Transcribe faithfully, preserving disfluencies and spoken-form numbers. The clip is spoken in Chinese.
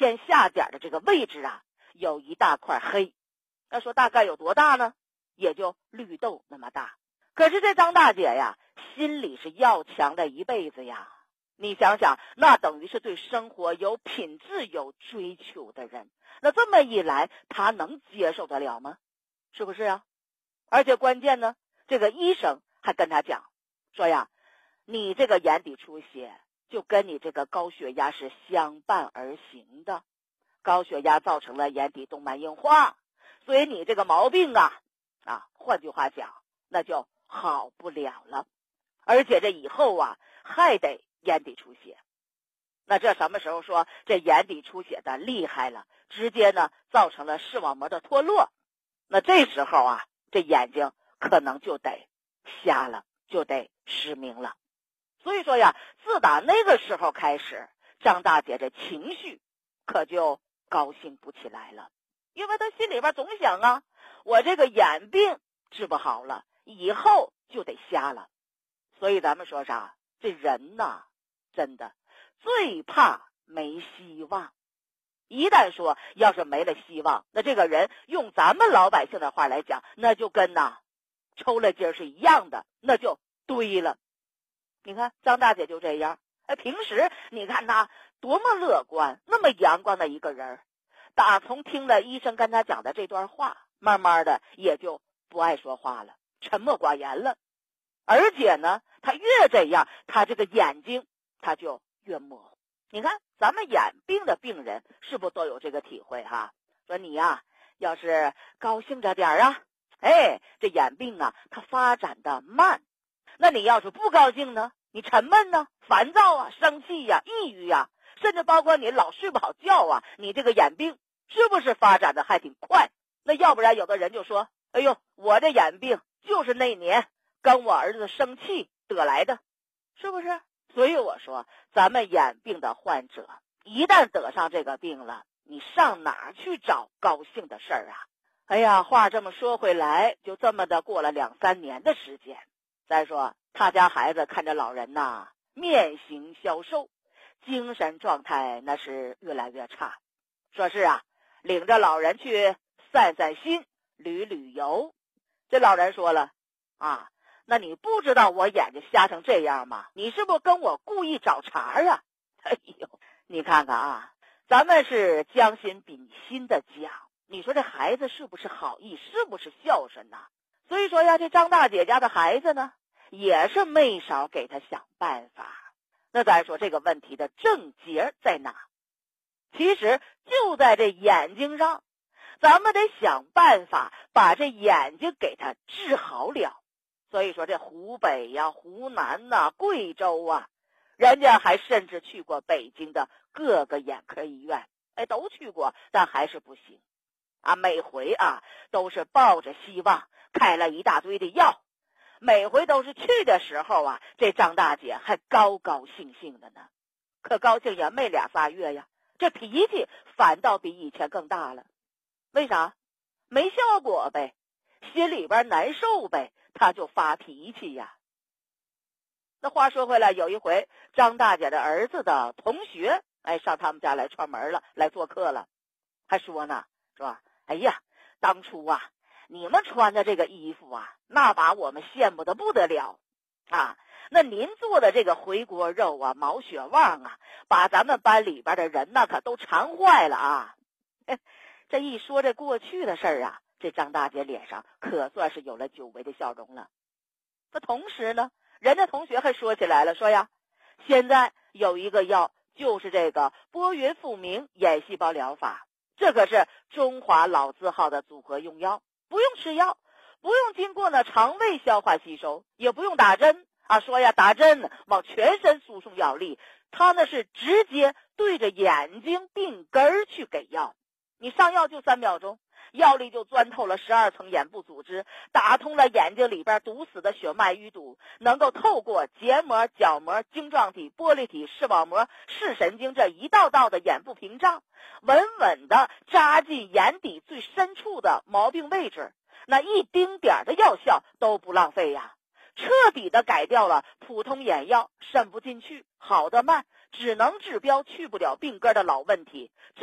偏下点的这个位置啊，有一大块黑。要说大概有多大呢？也就绿豆那么大。可是这张大姐呀，心里是要强了一辈子呀。你想想，那等于是对生活有品质、有追求的人。那这么一来，她能接受得了吗？是不是啊？而且关键呢，这个医生还跟她讲说呀，你这个眼底出血就跟你这个高血压是相伴而行的。高血压造成了眼底动脉硬化，所以你这个毛病啊啊，换句话讲，那就好不了了。而且这以后啊，还得眼底出血。那这什么时候说这眼底出血的厉害了，直接呢造成了视网膜的脱落，那这时候啊，这眼睛可能就得瞎了，就得失明了。所以说呀，自打那个时候开始，张大姐这情绪可就高兴不起来了。因为她心里边总想啊，我这个眼病治不好了，以后就得瞎了。所以咱们说啥，这人呐，真的最怕没希望。一旦说要是没了希望，那这个人用咱们老百姓的话来讲，那就跟呐抽了筋是一样的，那就堆了。你看张大姐就这样，哎，平时你看她多么乐观，那么阳光的一个人，打从听了医生跟她讲的这段话，慢慢的也就不爱说话了，沉默寡言了。而且呢，她越这样，她这个眼睛她就越模糊。你看咱们眼病的病人是不是都有这个体会哈？说你呀、啊，要是高兴着点啊，哎，这眼病啊它发展的慢。那你要是不高兴呢，你沉闷呢，烦躁啊，生气呀、啊，抑郁呀、啊，甚至包括你老睡不好觉啊，你这个眼病是不是发展的还挺快？那要不然有的人就说，哎呦，我这眼病就是那年跟我儿子生气得来的，是不是？所以我说，咱们眼病的患者一旦得上这个病了，你上哪儿去找高兴的事儿啊？哎呀，话这么说回来，就这么的过了两三年的时间。再说他家孩子看着老人呐，面形消瘦，精神状态那是越来越差。说是啊，领着老人去散散心，旅旅游。这老人说了啊，那你不知道我眼睛瞎成这样吗？你是不是跟我故意找茬呀？哎呦，你看看啊，咱们是将心比心的讲，你说这孩子是不是好意，是不是孝顺呐？所以说呀，这张大姐家的孩子呢，也是没少给他想办法。那咱说这个问题的症结在哪？其实就在这眼睛上，咱们得想办法把这眼睛给他治好了。所以说这湖北呀、湖南呐、贵州啊，人家还甚至去过北京的各个眼科医院，哎，都去过，但还是不行啊。每回啊都是抱着希望开了一大堆的药，每回都是去的时候啊，这张大姐还高高兴兴的呢。可高兴也没俩仨月呀，这脾气反倒比以前更大了。为啥？没效果呗，心里边难受呗，他就发脾气呀。那话说回来，有一回张大姐的儿子的同学哎上他们家来串门了，来做客了，还说呢，说哎呀，当初啊你们穿的这个衣服啊，那把我们羡慕的不得了啊！那您做的这个回锅肉啊、毛血旺啊，把咱们班里边的人那可都馋坏了啊！这一说这过去的事儿啊，这张大姐脸上可算是有了久违的笑容了。那同时呢，人家同学还说起来了，说呀，现在有一个药，就是这个波云复明眼细胞疗法，这可是中华老字号的组合用药，不用吃药，不用经过呢肠胃消化吸收，也不用打针啊。说呀，打针往全身输送药力，它呢是直接对着眼睛病根儿去给药。你上药就三秒钟，药力就钻透了十二层眼部组织，打通了眼睛里边堵死的血脉淤堵，能够透过结膜、角膜、晶状体、玻璃体、视网膜、视神经这一道道的眼部屏障，稳稳的扎进眼底最深处的毛病位置，那一丁点的药效都不浪费呀，彻底的改掉了普通眼药渗不进去、好的慢、只能治标去不了病根的老问题。